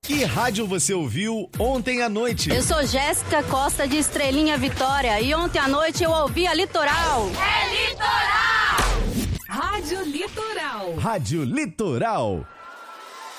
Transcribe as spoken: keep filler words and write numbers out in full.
Que rádio você ouviu ontem à noite? Eu sou Jéssica Costa de Estrelinha Vitória e ontem à noite eu ouvi a Litoral. É Litoral! Rádio Litoral. Rádio Litoral.